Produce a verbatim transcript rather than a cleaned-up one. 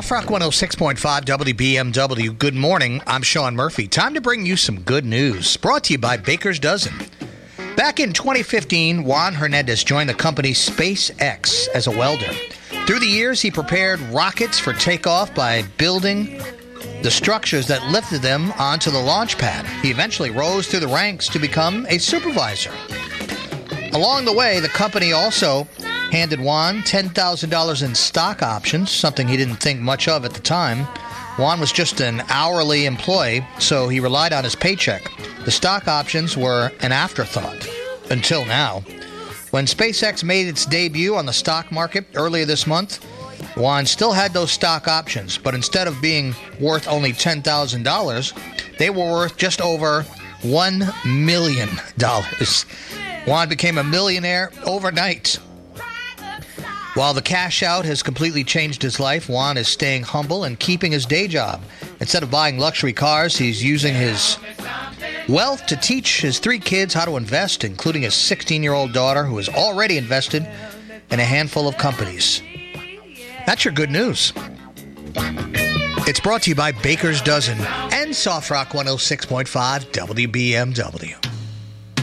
Soft Rock one oh six point five W B M W. Good morning. I'm Sean Murphy. Time to bring you some good news. Brought to you by Baker's Dozen. Back in twenty fifteen, Juan Hernandez joined the company SpaceX as a welder. Through the years, he prepared rockets for takeoff by building the structures that lifted them onto the launch pad. He eventually rose through the ranks to become a supervisor. Along the way, the company also handed Juan ten thousand dollars in stock options, something he didn't think much of at the time. Juan was just an hourly employee, so he relied on his paycheck. The stock options were an afterthought, until now. When SpaceX made its debut on the stock market earlier this month, Juan still had those stock options, but instead of being worth only ten thousand dollars, they were worth just over one million dollars. Juan became a millionaire overnight. While the cash out has completely changed his life, Juan is staying humble and keeping his day job. Instead of buying luxury cars, he's using his wealth to teach his three kids how to invest, including his sixteen-year-old daughter, who is already invested in a handful of companies. That's your good news. It's brought to you by Baker's Dozen and Soft Rock one oh six point five W B M W.